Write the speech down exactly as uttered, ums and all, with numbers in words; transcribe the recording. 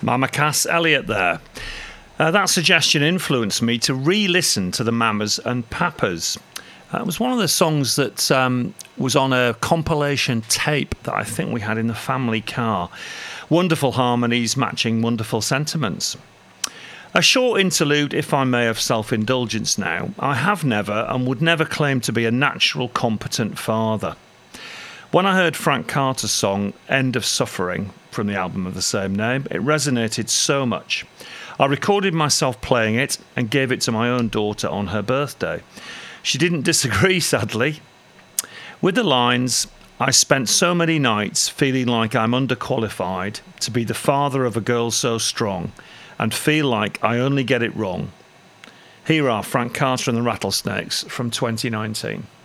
Mama Cass Elliot there. Uh, that suggestion influenced me to re-listen to the Mamas and Papas. Uh, it was one of the songs that um, was on a compilation tape that I think we had in the family car. Wonderful harmonies matching wonderful sentiments. A short interlude, if I may, of self-indulgence now. I have never and would never claim to be a natural, competent father. When I heard Frank Carter's song, End of Suffering, from the album of the same name, it resonated so much. I recorded myself playing it and gave it to my own daughter on her birthday. She didn't disagree, sadly. With the lines, I spent so many nights feeling like I'm underqualified to be the father of a girl so strong and feel like I only get it wrong. Here are Frank Carter and the Rattlesnakes from twenty nineteen.